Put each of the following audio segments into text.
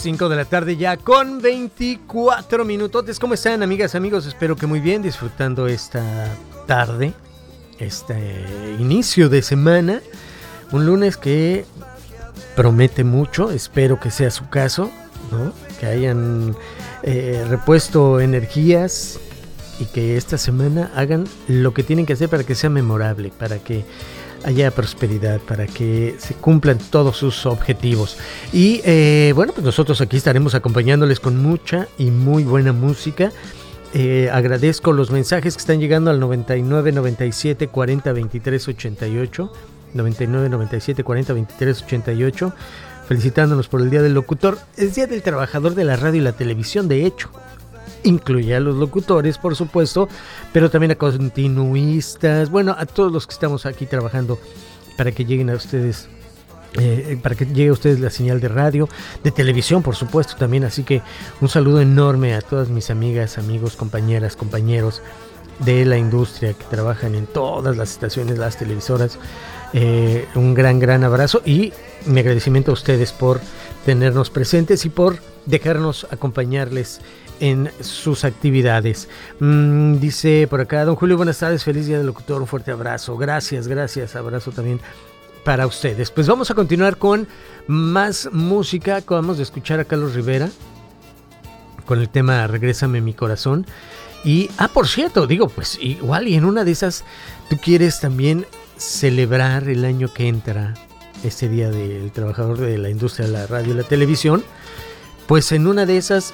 5 de la tarde ya con 24 minutotes. ¿Cómo están, amigas, amigos? Espero que muy bien, disfrutando esta tarde, este inicio de semana. Un lunes que promete mucho, espero que sea su caso, ¿no? Que hayan repuesto energías y que esta semana hagan lo que tienen que hacer para que sea memorable, para que haya prosperidad, para que se cumplan todos sus objetivos. Y bueno, pues nosotros aquí estaremos acompañándoles con mucha y muy buena música. Agradezco los mensajes que están llegando al 99 97 40 23 88, 99 97 40 23 88, felicitándonos por el Día del Locutor. Es Día del Trabajador de la Radio y la Televisión, de hecho. Incluye a los locutores, por supuesto, pero también a continuistas, bueno, a todos los que estamos aquí trabajando para que lleguen a ustedes, para que llegue a ustedes la señal de radio, de televisión, por supuesto, también. Así que un saludo enorme a todas mis amigas, amigos, compañeras, compañeros de la industria que trabajan en todas las estaciones, las televisoras. Un gran abrazo y mi agradecimiento a ustedes por tenernos presentes y por dejarnos acompañarles en sus actividades. Dice por acá, don Julio, buenas tardes, feliz Día del Locutor, un fuerte abrazo. Gracias, abrazo también para ustedes. Pues vamos a continuar con más música. Acabamos de escuchar a Carlos Rivera con el tema Regrésame mi corazón. Y, por cierto, digo, pues igual y en una de esas tú quieres también celebrar el año que entra, este Día del Trabajador de la Industria de la Radio y la Televisión. Pues en una de esas,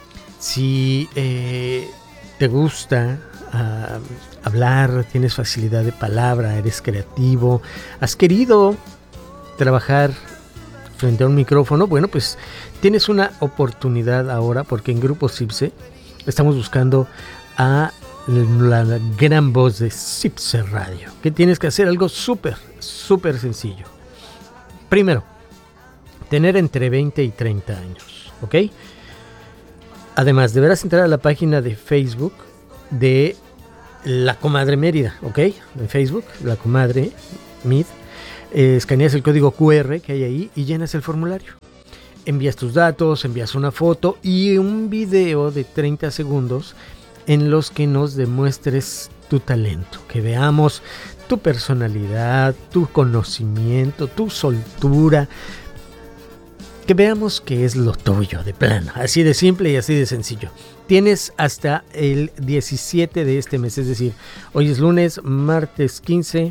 si te gusta hablar, tienes facilidad de palabra, eres creativo, has querido trabajar frente a un micrófono, bueno, pues tienes una oportunidad ahora, porque en Grupo CIPSE estamos buscando a la gran voz de CIPSE Radio. ¿Qué tienes que hacer? Algo súper sencillo. Primero, tener entre 20 y 30 años, ¿ok? Además, deberás entrar a la página de Facebook de La Comadre Mérida, ¿ok? En Facebook, La Comadre Mid. Escaneas el código QR que hay ahí y llenas el formulario. Envías tus datos, envías una foto y un video de 30 segundos en los que nos demuestres tu talento. Que veamos tu personalidad, tu conocimiento, tu soltura. Que veamos qué es lo tuyo, de plano. Así de simple y así de sencillo. Tienes hasta el 17 de este mes, es decir, hoy es lunes, martes 15,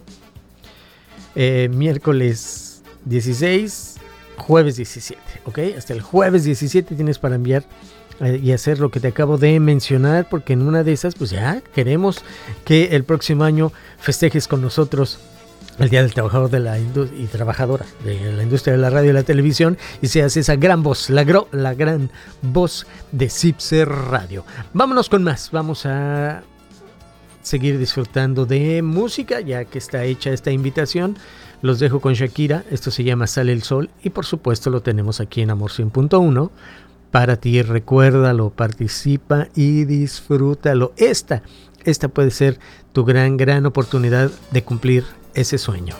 miércoles 16, jueves 17, ¿ok? Hasta el jueves 17 tienes para enviar y hacer lo que te acabo de mencionar, porque en una de esas, pues ya queremos que el próximo año festejes con nosotros el Día del Trabajador de la y Trabajadora de la Industria de la Radio y la Televisión, y seas esa gran voz, la gran voz de CIPSE Radio. Vámonos con más, vamos a seguir disfrutando de música, ya que está hecha esta invitación. Los dejo con Shakira, esto se llama Sale el Sol, y por supuesto lo tenemos aquí en Amor 100.1. Para ti, recuérdalo, participa y disfrútalo. Esta puede ser tu gran oportunidad de cumplir ese sueño.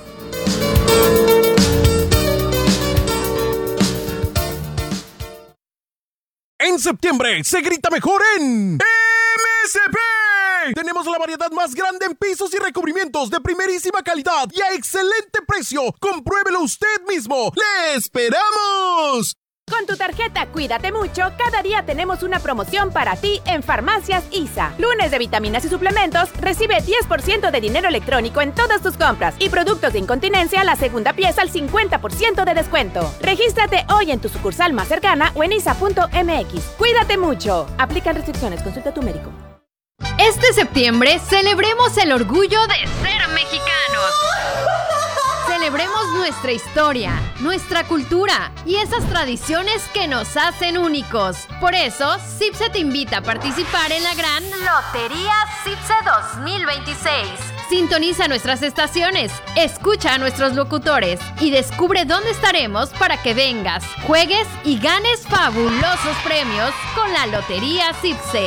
En septiembre se grita mejor en MSP. Tenemos la variedad más grande en pisos y recubrimientos de primerísima calidad y a excelente precio. Compruébelo usted mismo. ¡Le esperamos! Con tu tarjeta Cuídate Mucho, cada día tenemos una promoción para ti en Farmacias ISA. Lunes de vitaminas y suplementos, recibe 10% de dinero electrónico en todas tus compras y productos de incontinencia, la segunda pieza al 50% de descuento. Regístrate hoy en tu sucursal más cercana o en isa.mx. Cuídate mucho. Aplican restricciones, consulta a tu médico. Este septiembre celebremos el orgullo de ser mexicanos. Celebremos nuestra historia, nuestra cultura y esas tradiciones que nos hacen únicos. Por eso, CIPSE te invita a participar en la gran Lotería CIPSE 2026. Sintoniza nuestras estaciones, escucha a nuestros locutores y descubre dónde estaremos para que vengas, juegues y ganes fabulosos premios con la Lotería CIPSE.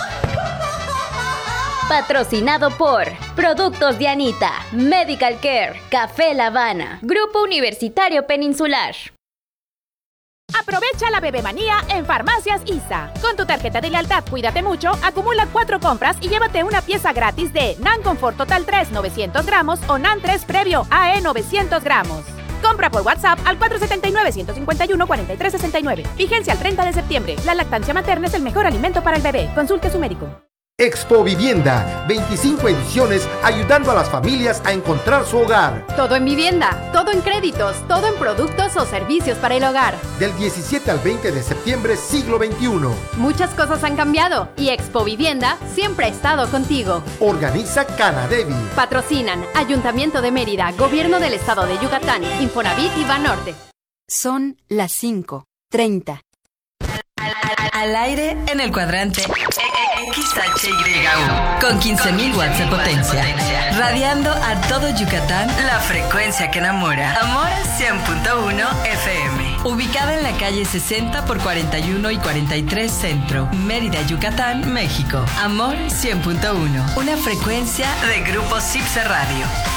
Patrocinado por Productos de Anita, Medical Care, Café La Habana, Grupo Universitario Peninsular. Aprovecha la bebemanía en Farmacias ISA. Con tu tarjeta de lealtad Cuídate Mucho, acumula 4 compras y llévate una pieza gratis de NAN Confort Total 3 900 gramos o NAN 3 Previo AE 900 gramos. Compra por WhatsApp al 479-151-4369. Vigencia al 30 de septiembre. La lactancia materna es el mejor alimento para el bebé. Consulte a su médico. Expo Vivienda, 25 ediciones ayudando a las familias a encontrar su hogar. Todo en vivienda, todo en créditos, todo en productos o servicios para el hogar. Del 17 al 20 de septiembre, siglo XXI. Muchas cosas han cambiado y Expo Vivienda siempre ha estado contigo. Organiza Canadevi. Patrocinan Ayuntamiento de Mérida, Gobierno del Estado de Yucatán, Infonavit y Banorte. Son las 5:30. Al aire en el cuadrante XHYU con 15.000 watts de potencia, radiando a todo Yucatán la frecuencia que enamora. Amor 100.1 FM, ubicada en la calle 60 por 41 y 43 Centro, Mérida, Yucatán, México. Amor 100.1, una frecuencia de Grupo Cipse Radio.